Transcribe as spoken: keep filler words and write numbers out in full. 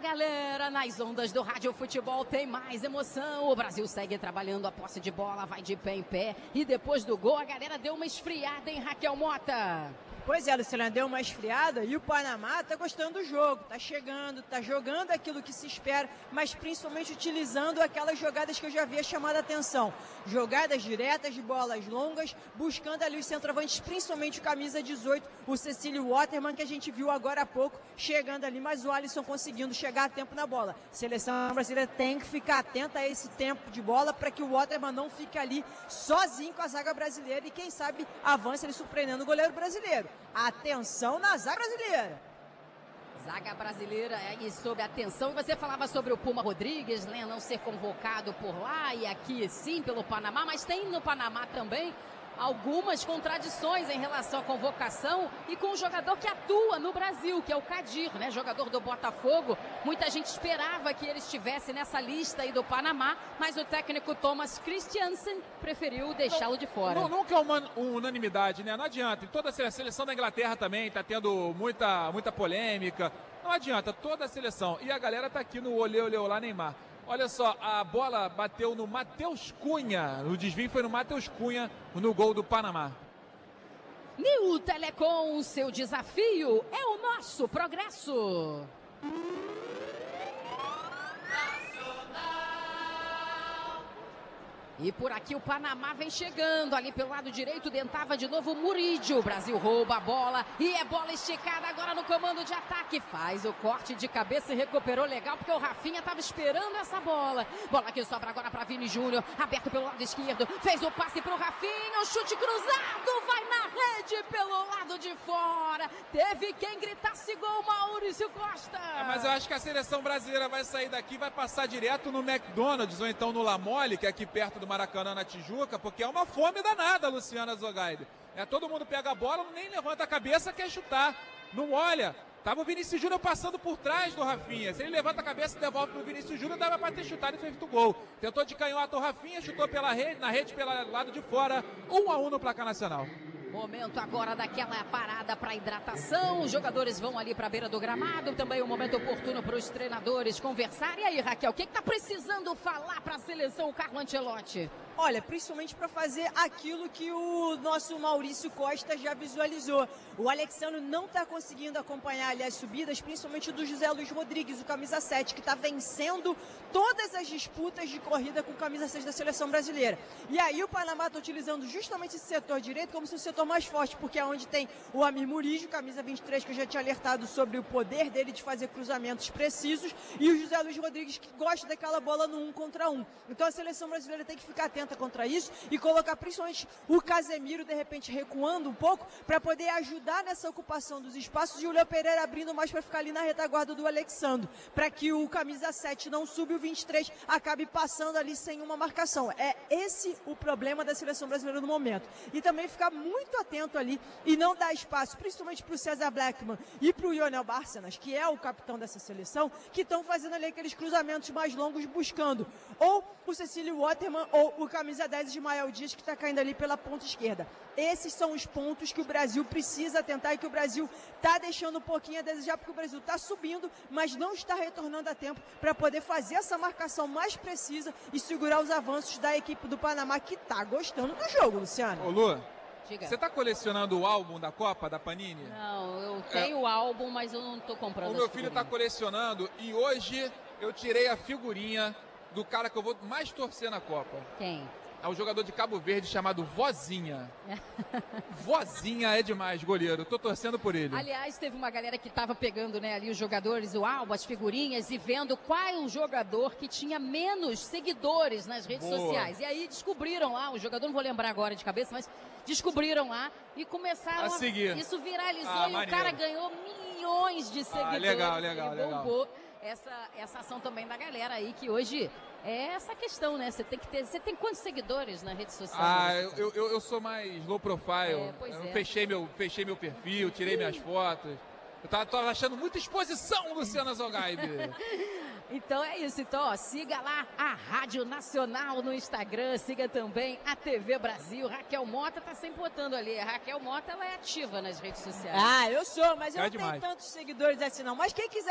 galera, nas ondas do Rádio Futebol tem mais emoção. O Brasil segue trabalhando a posse de bola, vai de pé em pé. E depois do gol, a galera deu uma esfriada em Raquel Mota. Pois é, Luciana, deu uma esfriada e o Panamá tá gostando do jogo, tá chegando, tá jogando aquilo que se espera, mas principalmente utilizando aquelas jogadas que eu já havia chamado a atenção. Jogadas diretas de bolas longas, buscando ali os centroavantes, principalmente o camisa dezoito, o Cecílio Waterman, que a gente viu agora há pouco, chegando ali, mas o Alisson conseguindo chegar a tempo na bola. Seleção brasileira tem que ficar atenta a esse tempo de bola para que o Waterman não fique ali sozinho com a zaga brasileira e quem sabe avance ele surpreendendo o goleiro brasileiro. Atenção na zaga brasileira. Zaga brasileira aí sob atenção. E você falava sobre o Puma Rodrigues, né, não ser convocado por lá e aqui sim pelo Panamá, mas tem no Panamá também algumas contradições em relação à convocação e com um jogador que atua no Brasil, que é o Kadir, né? Jogador do Botafogo. Muita gente esperava que ele estivesse nessa lista aí do Panamá, mas o técnico Thomas Christiansen preferiu deixá-lo de fora. Não, nunca é uma unanimidade, né? Não adianta. E toda a seleção da Inglaterra também está tendo muita, muita polêmica. Não adianta, toda a seleção. E a galera tá aqui no olê, olê, olá, Neymar. Olha só, a bola bateu no Matheus Cunha. O desvio foi no Matheus Cunha no gol do Panamá. New Telecom, seu desafio é o nosso progresso. E por aqui o Panamá vem chegando, ali pelo lado direito, tentava de novo o Murídio. O Brasil rouba a bola e é bola esticada agora no comando de ataque. Faz o corte de cabeça e recuperou legal, porque o Rafinha estava esperando essa bola. Bola que sobra agora para Vini Júnior, aberto pelo lado esquerdo. Fez o passe para o Rafinha, o chute cruzado, vai na rede pelo lado de fora. Teve quem gritasse gol, Maurício Costa. É, mas eu acho que a seleção brasileira vai sair daqui, vai passar direto no McDonald's ou então no La Mole, que é aqui perto do Maracanã, na Tijuca, porque é uma fome danada, Luciana Zogaide. É, todo mundo pega a bola, nem levanta a cabeça, quer chutar. Não olha. Tava o Vinícius Júnior passando por trás do Rafinha. Se ele levanta a cabeça e devolve pro Vinícius Júnior, dava para ter chutado e fez o gol. Tentou de canhota o Rafinha, chutou pela rede, na rede pelo lado de fora. um a um no placar nacional. Momento agora daquela parada para hidratação. Os jogadores vão ali para a beira do gramado. Também um momento oportuno para os treinadores conversar. E aí, Raquel, o que está precisando falar para a seleção, o Carlo Ancelotti? Olha, principalmente para fazer aquilo que o nosso Maurício Costa já visualizou. O Alexandre não está conseguindo acompanhar ali as subidas, principalmente do José Luiz Rodrigues, o camisa sete, que está vencendo todas as disputas de corrida com o camisa seis da seleção brasileira. E aí o Panamá está utilizando justamente esse setor direito como se o setor mais forte, porque é onde tem o Amir Murídio, camisa vinte e três, que eu já tinha alertado sobre o poder dele de fazer cruzamentos precisos, e o José Luiz Rodrigues, que gosta daquela bola no um contra um. Então a seleção brasileira tem que ficar atenta contra isso e colocar principalmente o Casemiro de repente recuando um pouco para poder ajudar nessa ocupação dos espaços e o Léo Pereira abrindo mais para ficar ali na retaguarda do Alexandre, para que o camisa sete não suba e o vinte e três acabe passando ali sem uma marcação. É esse o problema da seleção brasileira no momento. E também ficar muito atento ali e não dar espaço, principalmente para o César Blackman e para o Lionel Bárcenas, que é o capitão dessa seleção, que estão fazendo ali aqueles cruzamentos mais longos buscando ou o Cecílio Waterman ou o camisa dez Ismael Dias, que está caindo ali pela ponta esquerda. Esses são os pontos que o Brasil precisa tentar e que o Brasil está deixando um pouquinho a desejar, porque o Brasil está subindo, mas não está retornando a tempo para poder fazer essa marcação mais precisa e segurar os avanços da equipe do Panamá, que está gostando do jogo, Luciano. Ô, Lu, Diga. Você está colecionando o álbum da Copa, da Panini? Não, eu tenho o é. álbum, mas eu não estou comprando. O meu filho está colecionando e hoje eu tirei a figurinha do cara que eu vou mais torcer na Copa. Quem? É um jogador de Cabo Verde chamado Vozinha. Vozinha é demais, goleiro. Tô torcendo por ele. Aliás, teve uma galera que tava pegando, né, ali os jogadores, o álbum, as figurinhas e vendo qual é o jogador que tinha menos seguidores nas redes Boa. sociais. E aí descobriram lá, o jogador, não vou lembrar agora de cabeça, mas descobriram lá e começaram a seguir. A, isso viralizou ah, e maneiro. o cara ganhou milhões de seguidores. Ah, legal, legal, e bombou. legal. Essa, essa ação também da galera aí, que hoje é essa questão, né? Você tem que ter. Você tem quantos seguidores na rede social? Ah, eu, eu, eu sou mais low profile. É, pois eu é. fechei, meu, fechei meu perfil, tirei minhas fotos. Eu tava, tava achando muita exposição, Luciana Zogaide. Então é isso. Então, ó, siga lá a Rádio Nacional no Instagram, siga também a T V Brasil. Raquel Mota tá sempre botando ali. A Raquel Mota, ela é ativa nas redes sociais. Ah, eu sou, mas eu É não demais. tenho tantos seguidores assim não. Mas quem quiser